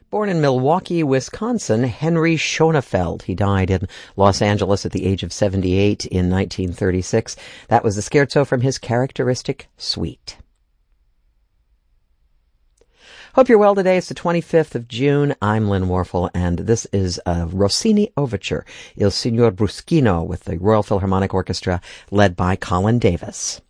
Born in Milwaukee, Wisconsin, Henry Schoenfeld. He died in Los Angeles at the age of 78 in 1936. That was the scherzo from his characteristic suite. Hope you're well today. It's the 25th of June. I'm Lynn Warfel, and this is a Rossini overture, Il Signor Bruschino, with the Royal Philharmonic Orchestra, led by Colin Davis.